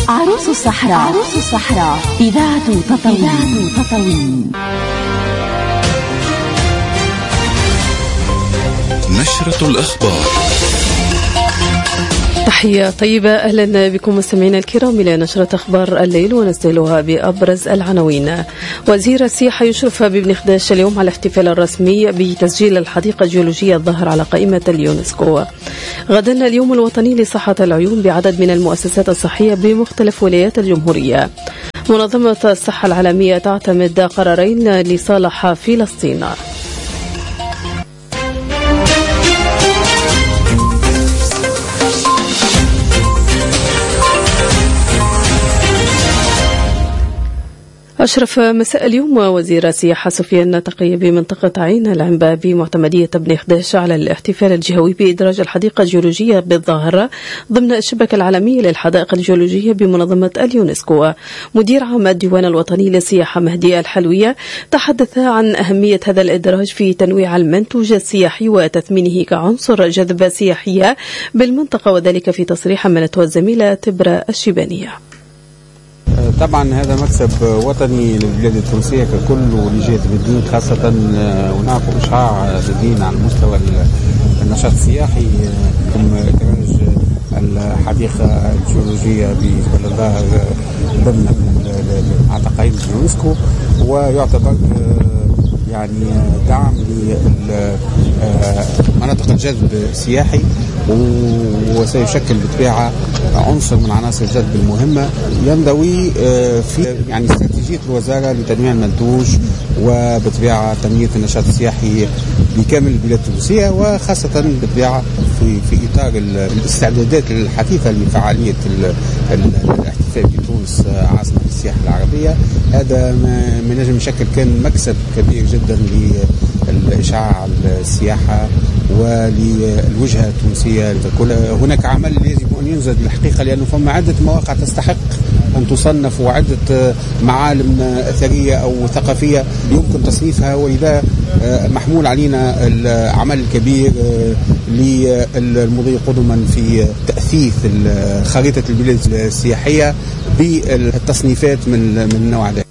عروس الصحراء إذاعة تطاوين. نشرة الأخبار. تحية طيبة، أهلا بكم مستمعينا الكرام إلى نشرة أخبار الليل ونستهلها بأبرز العناوين. وزير السياحة يشرف بابن خداش اليوم على الاحتفال الرسمي بتسجيل الحديقة الجيولوجية الظاهر على قائمة اليونسكو. غدا اليوم الوطني لصحة العيون بعدد من المؤسسات الصحية بمختلف ولايات الجمهورية. منظمة الصحة العالمية تعتمد قرارين لصالح فلسطين. أشرف مساء اليوم وزير السياحة سفيان تقي بمنطقة عين العنبة بمعتمدية ابن خداش على الاحتفال الجهوي بإدراج الحديقة الجيولوجية بالظاهرة ضمن الشبكة العالمية للحدائق الجيولوجية بمنظمة اليونسكو. مدير عام الديوان الوطني للسياحة مهدي الحلوية تحدث عن أهمية هذا الإدراج في تنويع المنتوج السياحي وتثمينه كعنصر جذب سياحية بالمنطقة، وذلك في تصريح منته الزميلة تبرة الشيبانية. طبعا هذا مكسب وطني للبلاد التونسية ككل ولجهة بدين خاصة، هناك إشعاع بدين على مستوى النشاط السياحي كإدراج الحديقة الجيولوجية بجبل الظاهر ضمن قائمة اليونسكو، ويعتبر يعني دعم لمناطق الجذب السياحي، وسيشكل بالطبيعة عنصر من عناصر الجذب المهمة ينضوي في يعني استراتيجية الوزارة لتنويع المنتوج وبالطبيعة تنمية النشاط السياحي بكامل البلاد التونسية، وخاصة بالطبيعة في إطار الاستعدادات الحثيثة لفعالية الاحتفال بتونس عاصمة السياحة العربية. هذا ما نجم يشكل كان مكسب كبير جدا لإشعاع السياحة وللوجهة التونسية كل. هناك عمل يجب أن ينزل الحقيقة، لأنه فما عدة مواقع تستحق أن تصنف وعدة معالم أثرية أو ثقافية يمكن تصنيفها، ولذا محمول علينا العمل الكبير للمضي قدما في تأثيث خريطة البلاد السياحية بالتصنيفات من النوع ده.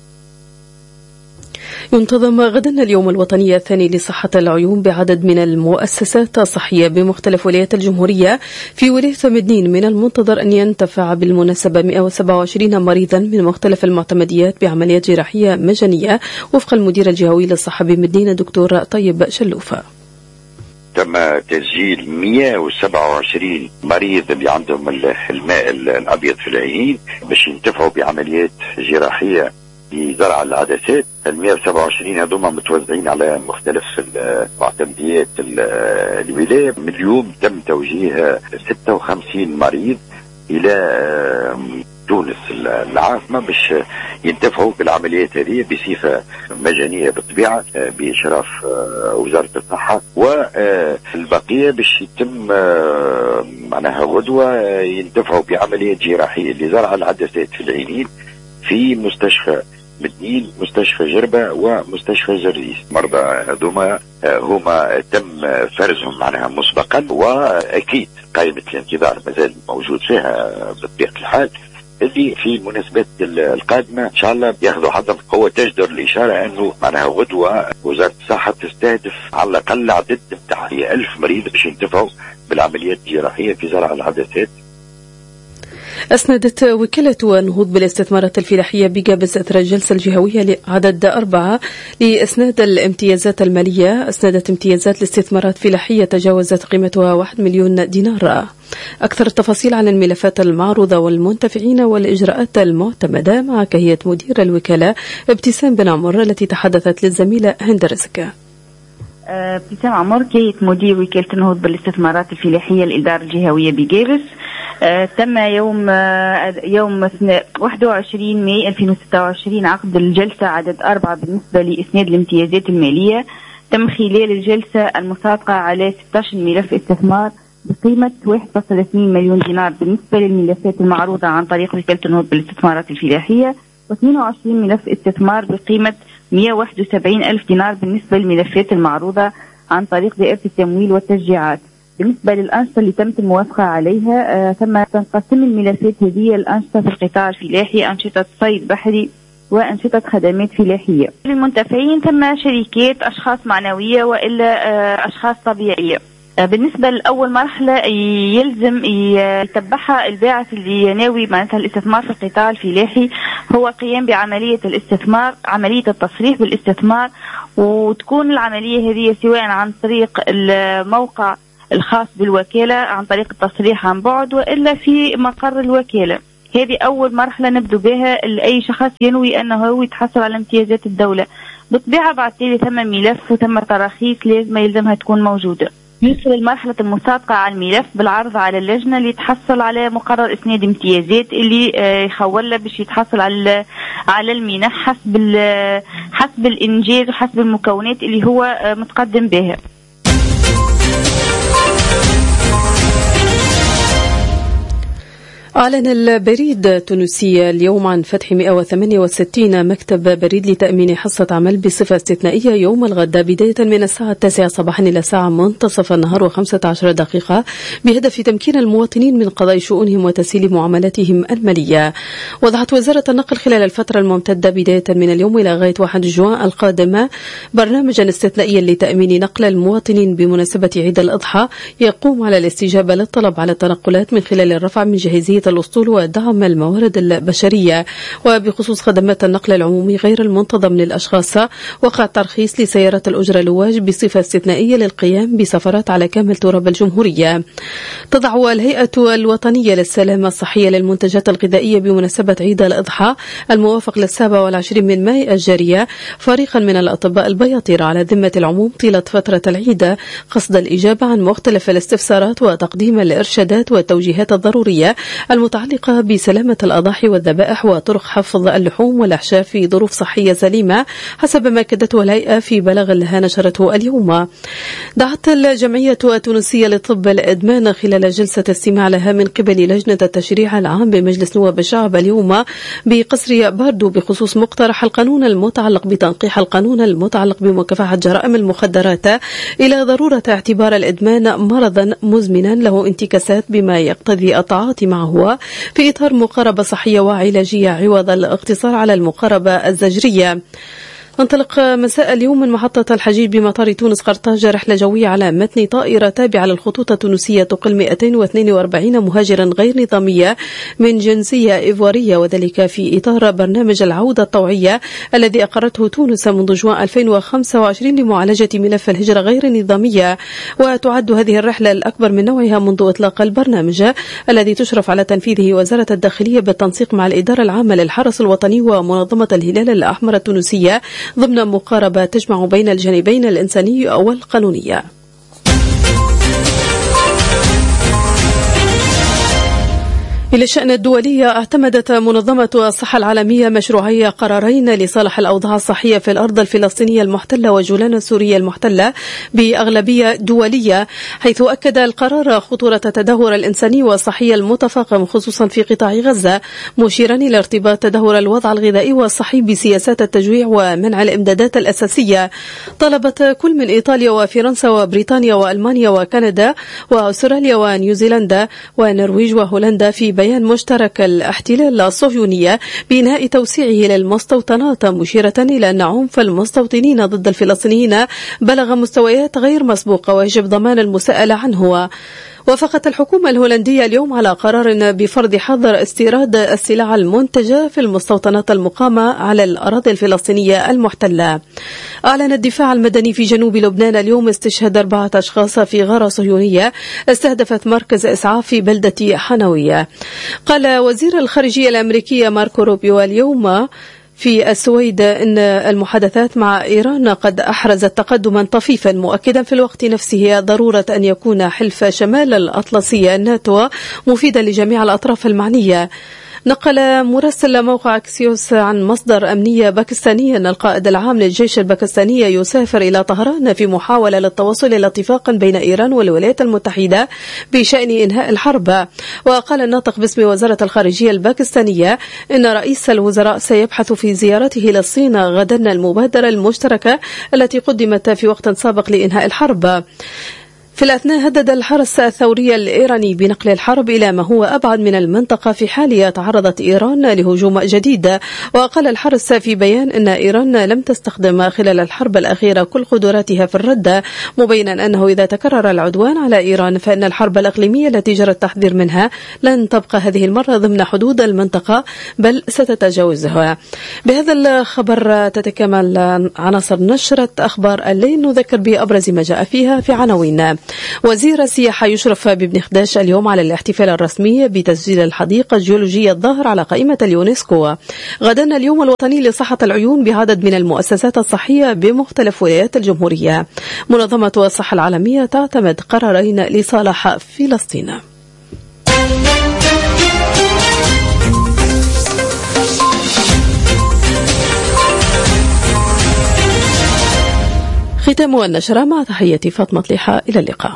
ينتظم غدا اليوم الوطني الثاني لصحة العيون بعدد من المؤسسات الصحية بمختلف ولايات الجمهورية. في ولاية مدنين من المنتظر أن ينتفع بالمناسبة 127 مريضا من مختلف المعتمديات بعمليات جراحية مجانية وفق المدير الجهوي للصحة بمدنين الدكتور طيب شلوفة. تم تسجيل 127 مريض اللي عندهم الماء الأبيض في العينين باش ينتفعوا بعمليات جراحية لزرع العدسات. ال 127 هذوما متوزعين على مختلف المعتمديات الولاية. من اليوم تم توجيه 56 مريض إلى تونس العاصمة باش ينتفعوا بالعمليات هذه بصفة مجانية بالطبيعة بإشراف وزارة الصحة، والبقية باش يتم معناها غدوة ينتفعوا بعمليات جراحية لزرع العدسات في العينين في مستشفى مدنين، مستشفى جربة ومستشفى جريس. مرضى هذوما هما تم فرزهم معناها مسبقا، وأكيد قائمة الانتظار مازال موجود فيها بطبيعة الحال، اللي في المناسبات القادمة إن شاء الله ياخذوا حظهم. هو تجدر الإشارة أنه معناها غدوة وزارة الصحة تستهدف على الأقل عدد بتاع 1000 مريض باش ينتفعوا بالعمليات الجراحية في زرع العدسات. أسندت وكالة النهوض بالاستثمارات الفلاحية بجابس أثر الجلسة الجهوية لعدد 4 لإسناد الامتيازات المالية. أسندت امتيازات لاستثمارات فلاحية تجاوزت قيمتها 1 مليون دينار. أكثر التفاصيل عن الملفات المعروضة والمنتفعين والإجراءات المعتمدة مع كهية مدير الوكالة ابتسام بن عمر التي تحدثت للزميلة هند رزق. ابتسام عمر كهية مدير وكالة النهوض بالاستثمارات الفلاحية الإدارة الجهوية بجابس. تم يوم 21 ماي 2026 عقد الجلسة عدد 4 بالنسبة لإسناد الامتيازات المالية. تم خلال الجلسة المصادقة على 16 ملف استثمار بقيمة 1.2 مليون دينار بالنسبة للملفات المعروضة عن طريق وكالة النهوض بالاستثمارات الفلاحية، و22 ملف استثمار بقيمة 171 ألف دينار بالنسبة للملفات المعروضة عن طريق دائرة التمويل والتشجيعات. بالنسبة للأنشطة اللي تمت الموافقة عليها ثم تنقسم الملفات هذه الأنشطة في القطاع الفلاحي: أنشطة صيد بحري وأنشطة خدمات فلاحية. للمنتفعين ثم شركات أشخاص معنوية وإلا أشخاص طبيعية. بالنسبة لأول مرحلة يلزم يتبعها الباعث اللي ناوي معناتها الاستثمار في القطاع الفلاحي هو قيام بعملية الاستثمار، عملية التصريح بالاستثمار، وتكون العملية هذه سواء عن طريق الموقع الخاص بالوكالة عن طريق التصريح عن بعد وإلا في مقر الوكالة. هذه أول مرحلة نبدو بها لأي شخص ينوي أنه يتحصل على امتيازات الدولة. بالطبيعة بعد ذلك ثم ملف وثم تراخيص لازم يلزمها تكون موجودة. يوصل المرحلة المصادقة على الملف بالعرض على اللجنة اللي تحصل على مقرر إسناد امتيازات اللي يخول باش يتحصل على المنح حسب الإنجاز وحسب المكونات اللي هو متقدم بها. أعلن البريد التونسي اليوم عن فتح 168 مكتب بريد لتأمين حصة عمل بصفة استثنائية يوم الغد بداية من الساعة 9 صباحا إلى الساعة منتصف النهار و15 دقيقة بهدف تمكين المواطنين من قضاء شؤونهم وتسهيل معاملاتهم المالية. وضعت وزارة النقل خلال الفترة الممتدة بداية من اليوم إلى غاية 1 جوان القادمة برنامجا استثنائيا لتأمين نقل المواطنين بمناسبة عيد الأضحى يقوم على الاستجابة للطلب على التنقلات من خلال الرفع من جاهزية الأسطول ودعم الموارد البشرية. وبخصوص خدمات النقل العمومي غير المنتظم للأشخاص وقع ترخيص لسيارة الأجرة لواج بصفة استثنائية للقيام بسفرات على كامل تراب الجمهورية. تضع الهيئة الوطنية للسلامة الصحية للمنتجات الغذائية بمناسبة عيد الأضحى الموافق 27 من ماي الجارية فريقا من الأطباء البياطرة على ذمة العموم طيلة فترة العيد قصد الإجابة عن مختلف الاستفسارات وتقديم الإرشادات والتوجيهات الضرورية المتعلقة بسلامة الأضاحي والذبائح وطرق حفظ اللحوم والأحشاء في ظروف صحية سليمة حسب ما كدته الهيئة في بلاغ لها نشرته اليوم. دعت الجمعية التونسية لطب الإدمان خلال جلسة استماع لها من قبل لجنة التشريع العام بمجلس نواب الشعب اليوم بقصر باردو بخصوص مقترح القانون المتعلق بتنقيح القانون المتعلق بمكافحة جرائم المخدرات إلى ضرورة اعتبار الإدمان مرضا مزمنا له انتكاسات بما يقتضي التعاطي معه في إطار مقاربة صحية وعلاجية عوض الاقتصار على المقاربة الزجرية. تنطلق مساء اليوم من محطة الحجيج بمطار تونس قرطاج رحلة جوية على متن طائرة تابعة للخطوط التونسية تقل 242 مهاجرا غير نظامية من جنسية إيفوارية، وذلك في إطار برنامج العودة الطوعية الذي أقرته تونس منذ جوان 2025 لمعالجة ملف الهجرة غير النظامية. وتعد هذه الرحلة الأكبر من نوعها منذ إطلاق البرنامج الذي تشرف على تنفيذه وزارة الداخلية بالتنسيق مع الإدارة العامة للحرس الوطني ومنظمة الهلال الأحمر التونسية ضمن مقاربة تجمع بين الجانبين الإنساني والقانونية. إلى الشأن الدولي، اعتمدت منظمة الصحة العالمية مشروعي قرارين لصالح الأوضاع الصحية في الأرض الفلسطينية المحتلة وجولان السورية المحتلة بأغلبية دولية، حيث أكد القرار خطورة التدهور الإنساني والصحي المتفاقم خصوصا في قطاع غزة، مشيرا إلى ارتباط تدهور الوضع الغذائي والصحي بسياسات التجويع ومنع الإمدادات الأساسية. طلبت كل من إيطاليا وفرنسا وبريطانيا وألمانيا وكندا وأستراليا ونيوزيلندا والنرويج وهولندا في بيان مشترك الاحتلال الصهيونية بإنهاء توسيعه للمستوطنات، مشيرة إلى أن عنف المستوطنين ضد الفلسطينيين بلغ مستويات غير مسبوقة ويجب ضمان المساءلة عنه. وافقت الحكومة الهولندية اليوم على قرار بفرض حظر استيراد السلع المنتجة في المستوطنات المقامة على الأراضي الفلسطينية المحتلة. أعلن الدفاع المدني في جنوب لبنان اليوم استشهاد 4 أشخاص في غارة صهيونية استهدفت مركز إسعاف في بلدة حنوية. قال وزير الخارجية الأمريكي ماركو روبيو اليوم في السويد إن المحادثات مع إيران قد أحرزت تقدما طفيفا، مؤكدا في الوقت نفسه ضرورة أن يكون حلف شمال الأطلسي الناتو مفيدا لجميع الأطراف المعنية. نقل مراسل موقع أكسيوس عن مصدر أمني باكستاني أن القائد العام للجيش الباكستاني يسافر إلى طهران في محاولة للتوصل إلى اتفاق بين إيران والولايات المتحدة بشأن إنهاء الحرب. وقال الناطق باسم وزارة الخارجية الباكستانية إن رئيس الوزراء سيبحث في زيارته للصين غدا المبادرة المشتركة التي قدمت في وقت سابق لإنهاء الحرب. في الأثناء هدد الحرس الثوري الإيراني بنقل الحرب إلى ما هو أبعد من المنطقة في حال تعرضت إيران لهجوم جديد. وقال الحرس في بيان أن إيران لم تستخدم خلال الحرب الأخيرة كل قدراتها في الرد، مبينا أنه إذا تكرر العدوان على إيران فإن الحرب الإقليمية التي جرى التحذير منها لن تبقى هذه المرة ضمن حدود المنطقة بل ستتجاوزها. بهذا الخبر تتكامل عناصر نشرة أخبار الليل، نذكر بأبرز ما جاء فيها في عناوين. وزير السياحة يشرف بابن خداش اليوم على الاحتفال الرسمي بتسجيل الحديقة الجيولوجية الظاهر على قائمة اليونسكو. غدا اليوم الوطني لصحة العيون بعدد من المؤسسات الصحية بمختلف ولايات الجمهورية. منظمة الصحة العالمية تعتمد قرارين لصالح فلسطين. ختام النشرة مع تحياتي فاطمة ليحة، إلى اللقاء.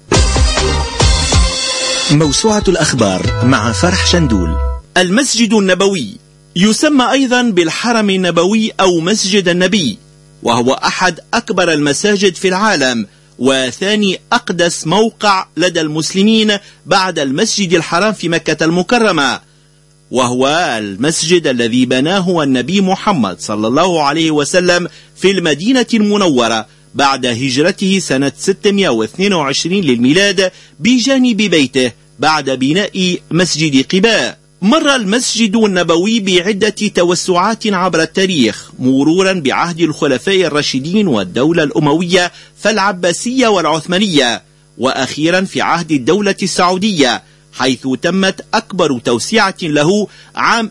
موسوعة الأخبار مع فرح شندول. المسجد النبوي يسمى أيضا بالحرم النبوي أو مسجد النبي، وهو أحد أكبر المساجد في العالم وثاني أقدس موقع لدى المسلمين بعد المسجد الحرام في مكة المكرمة، وهو المسجد الذي بناه النبي محمد صلى الله عليه وسلم في المدينة المنورة بعد هجرته سنة 622 للميلاد بجانب بيته بعد بناء مسجد قباء. مر المسجد النبوي بعدة توسعات عبر التاريخ، مرورا بعهد الخلفاء الراشدين والدولة الأموية فالعباسية والعثمانية، وأخيرا في عهد الدولة السعودية حيث تمت أكبر توسعة له عام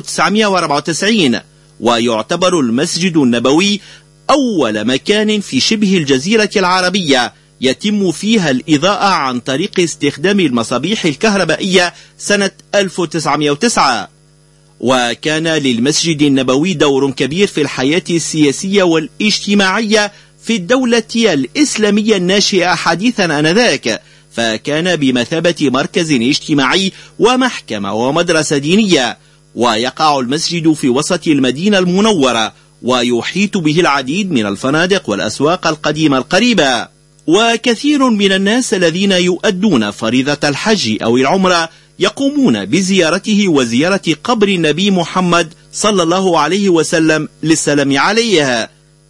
1994. ويعتبر المسجد النبوي أول مكان في شبه الجزيرة العربية يتم فيها الإضاءة عن طريق استخدام المصابيح الكهربائية سنة 1909. وكان للمسجد النبوي دور كبير في الحياة السياسية والاجتماعية في الدولة الإسلامية الناشئة حديثا آنذاك، فكان بمثابة مركز اجتماعي ومحكمة ومدرسة دينية. ويقع المسجد في وسط المدينة المنورة، ويحيط به العديد من الفنادق والأسواق القديمة القريبة. وكثير من الناس الذين يؤدون فريضة الحج أو العمرة يقومون بزيارته وزيارة قبر النبي محمد صلى الله عليه وسلم للسلام عليه.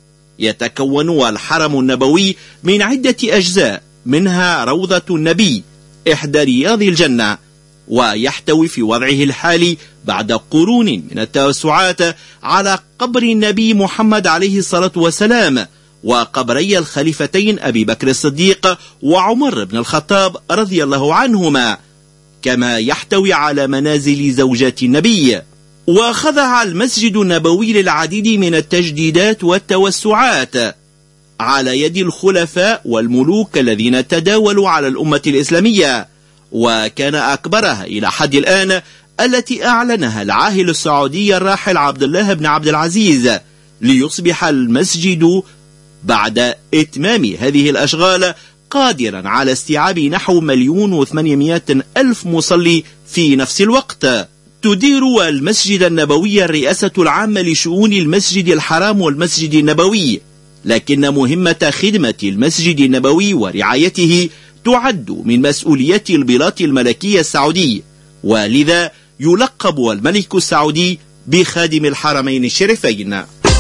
يتكون الحرم النبوي من عدة أجزاء، منها روضة النبي إحدى رياض الجنة، ويحتوي في وضعه الحالي بعد قرون من التوسعات على قبر النبي محمد عليه الصلاة والسلام وقبري الخليفتين أبي بكر الصديق وعمر بن الخطاب رضي الله عنهما، كما يحتوي على منازل زوجات النبي. وخضع المسجد النبوي للعديد من التجديدات والتوسعات على يد الخلفاء والملوك الذين تداولوا على الأمة الإسلامية، وكان أكبرها إلى حد الآن التي أعلنها العاهل السعودي الراحل عبد الله بن عبد العزيز، ليصبح المسجد بعد إتمام هذه الأشغال قادرا على استيعاب نحو 1,800,000 مصلي في نفس الوقت. تدير المسجد النبوي الرئاسة العامة لشؤون المسجد الحرام والمسجد النبوي، لكن مهمة خدمة المسجد النبوي ورعايته تعد من مسؤوليات البلاط الملكي السعودي، ولذا يلقب الملك السعودي بخادم الحرمين الشريفين.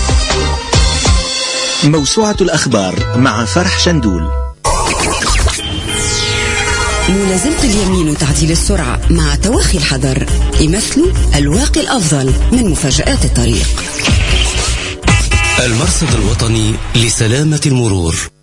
موسوعة الأخبار مع فرح شندول. منازلة اليمين وتعديل السرعة مع توخي الحذر يمثلوا الواقي الأفضل من مفاجآت الطريق. المرصد الوطني لسلامة المرور.